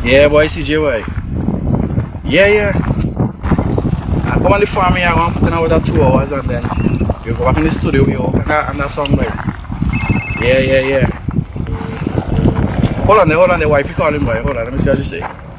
Yeah, boy, CJ, boy. Yeah, yeah. I come on the farm here, I'm going to put in about 2 hours and then you go back in the studio, we work on that song, boy. Yeah, yeah, yeah. Hold on there, wife, you call him, boy. Hold on, let me see what you say.